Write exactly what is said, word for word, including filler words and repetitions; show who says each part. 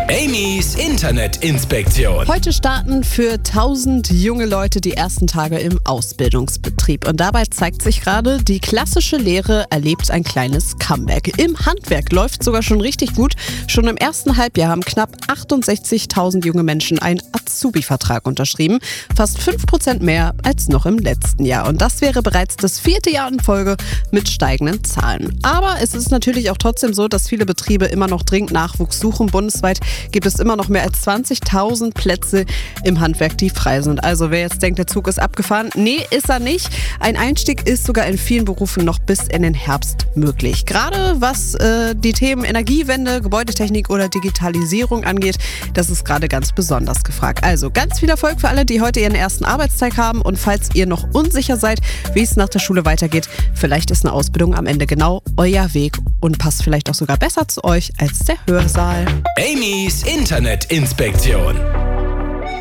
Speaker 1: Amy's Internetinspektion.
Speaker 2: Heute starten für tausend junge Leute die ersten Tage im Ausbildungsbetrieb. Und dabei zeigt sich gerade, die klassische Lehre erlebt ein kleines Comeback. Im Handwerk läuft sogar schon richtig gut. Schon im ersten Halbjahr haben knapp achtundsechzigtausend junge Menschen einen Azubi-Vertrag unterschrieben. Fast fünf Prozent mehr als noch im letzten Jahr. Und das wäre bereits das vierte Jahr in Folge mit steigenden Zahlen. Aber es ist natürlich auch trotzdem so, dass viele Betriebe immer noch dringend Nachwuchs suchen. Bundesweit gibt es immer noch mehr als zwanzigtausend Plätze im Handwerk, die frei sind. Also wer jetzt denkt, der Zug ist abgefahren, nee, ist er nicht. Ein Einstieg ist sogar in vielen Berufen noch bis in den Herbst möglich. Gerade was äh, die Themen Energiewende, Gebäudetechnik oder Digitalisierung angeht, das ist gerade ganz besonders gefragt. Also ganz viel Erfolg für alle, die heute ihren ersten Arbeitstag haben. Und falls ihr noch unsicher seid, wie es nach der Schule weitergeht, vielleicht ist eine Ausbildung am Ende genau euer Weg und passt vielleicht auch sogar besser zu euch als der Hörsaal.
Speaker 1: Amy's Internetinspektion.